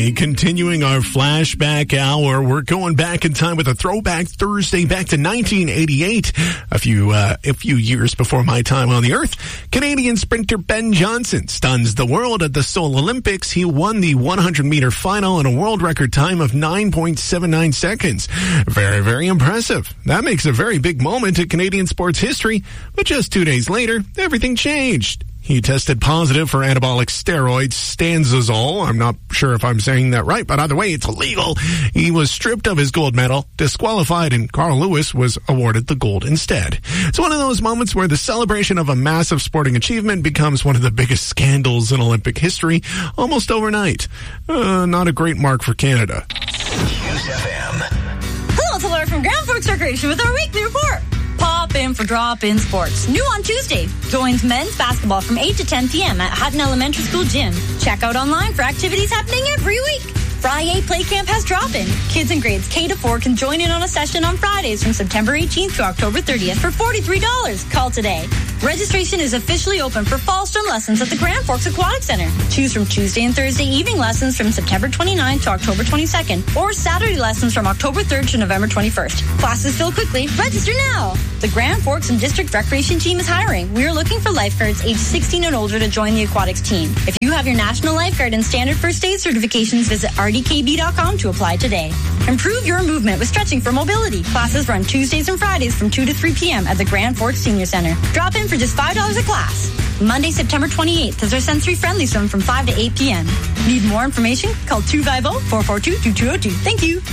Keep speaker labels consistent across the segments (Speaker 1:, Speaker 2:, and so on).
Speaker 1: Okay, continuing our flashback hour, we're going back in time with a throwback Thursday back to 1988, a few years before my time on the earth. Canadian sprinter Ben Johnson stuns the world at the Seoul Olympics. He won the 100-meter final in a world record time of 9.79 seconds. Very, very impressive. That makes a very big moment in Canadian sports history, but just 2 days later, everything changed. He tested positive for anabolic steroids, stanozolol. I'm not sure if I'm saying that right, but either way, it's illegal. He was stripped of his gold medal, disqualified, and Carl Lewis was awarded the gold instead. It's one of those moments where the celebration of a massive sporting achievement becomes one of the biggest scandals in Olympic history almost overnight. Not a great mark for Canada.
Speaker 2: News FM.
Speaker 3: Hello, it's Laura from Grand Forks Recreation with our weekly report. Pop in for Drop In Sports. New on Tuesday. Joins men's basketball from 8 to 10 p.m. at Hutton Elementary School Gym. Check out online for activities happening every week. Friday Play Camp has drop-in. Kids in grades K to 4 can join in on a session on Fridays from September 18th to October 30th for $43. Call today. Registration is officially open for fall swim lessons at the Grand Forks Aquatic Center. Choose from Tuesday and Thursday evening lessons from September 29th to October 22nd or Saturday lessons from October 3rd to November 21st. Classes fill quickly. Register now. The Grand Forks and District Recreation Team is hiring. We are looking for lifeguards aged 16 and older to join the aquatics team. If you have your National Lifeguard and Standard First Aid certifications, visit rdkb.com to apply today. Improve your movement with stretching for mobility. Classes run Tuesdays and Fridays from 2 to 3 p.m. at the Grand Forks Senior Center. Drop in for just $5 a class. Monday, September 28th is our sensory-friendly swim from 5 to 8 p.m. Need more information? Call 250-442-2202. Thank you.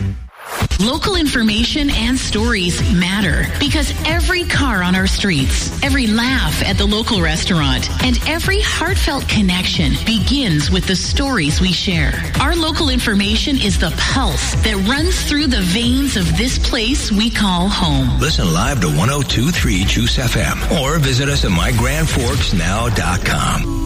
Speaker 4: Local information and stories matter because every car on our streets, every laugh at the local restaurant, and every heartfelt connection begins with the stories we share. Our local information is the pulse that runs through the veins of this place we call home.
Speaker 2: Listen live to 102.3 Juice FM or visit us at mygrandforksnow.com.